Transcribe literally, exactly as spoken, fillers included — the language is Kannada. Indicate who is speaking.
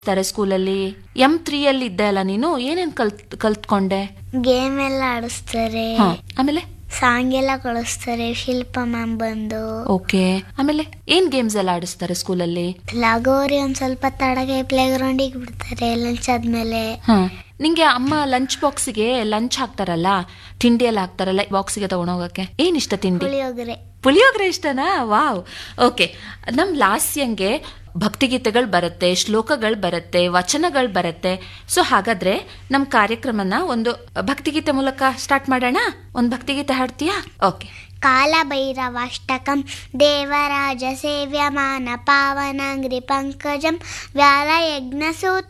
Speaker 1: ತಾರೆ ಸ್ಕೂಲಲ್ಲಿ. ಎಂ ತ್ರೀ ಅಲ್ಲಿ ಇದ್ದೆ ಅಲ್ಲ ನೀನು, ಏನೇನ್ ಕಲ್ತ್ ಕಲ್ತ್ಕೊಂಡೆ?
Speaker 2: ಗೇಮ್ ಎಲ್ಲ ಆಡಿಸ್ತಾರೆ,
Speaker 1: ಆಮೇಲೆ
Speaker 2: ಸಾಂಗ್ ಎಲ್ಲ ಕಳಿಸ್ತಾರೆ ಶಿಲ್ಪ ಮ್ಯಾಮ್ ಬಂದು.
Speaker 1: ಓಕೆ, ಆಮೇಲೆ ಏನ್ ಗೇಮ್ಸ್ ಎಲ್ಲ ಆಡಿಸ್ತಾರೆ ಸ್ಕೂಲಲ್ಲಿ?
Speaker 2: ಲಗೋರಿ ಒಂದ್ ಸ್ವಲ್ಪ ತಡಗೆ ಪ್ಲೇ ಗ್ರೌಂಡಿಗೆ ಬಿಡ್ತಾರೆ ಲಂಚ್ ಆದ್ಮೇಲೆ.
Speaker 1: ಹ ನಿಂಗೆ ಅಮ್ಮ ಲಂಚ್ ಬಾಕ್ಸಿಗೆ ಲಂಚ್ ಹಾಕ್ತಾರಲ್ಲ, ತಿಂಡಿ ಎಲ್ಲ ಹಾಕ್ತಾರಲ್ಲ ಬಾಕ್ಸಿಗೆ ತಗೊಂಡೋಗಕ್ಕೆ, ಏನ್ ಇಷ್ಟ ತಿಂಡಿ?
Speaker 2: ಪುಳಿಯೋಗರೆ.
Speaker 1: ಪುಳಿಯೋಗರೆ ಇಷ್ಟನಾ? ವಾವ್. ಓಕೆ, ನಮ್ ಲಾಸ್ಯಂಗೆ ಭಕ್ತಿಗೀತೆಗಳು ಬರುತ್ತೆ, ಶ್ಲೋಕಗಳು ಬರುತ್ತೆ, ವಚನಗಳು ಬರುತ್ತೆ. ಸೊ ಹಾಗಾದ್ರೆ ನಮ್ ಕಾರ್ಯಕ್ರಮನ ಒಂದು ಭಕ್ತಿಗೀತೆ ಮೂಲಕ ಸ್ಟಾರ್ಟ್ ಮಾಡೋಣ. ಒಂದ್ ಭಕ್ತಿಗೀತೆ ಹಾಡ್ತೀಯಾ? ಓಕೆ.
Speaker 2: ಕಾಲಭೈರವಾಷ್ಟಕಂ ದೇವರಾಜ ಸೇವ್ಯಮಾನ ಪಾವನಾಂಗ್ರಿ ಪಂಕಜಂ ವ್ಯಾಲಯಜ್ಞ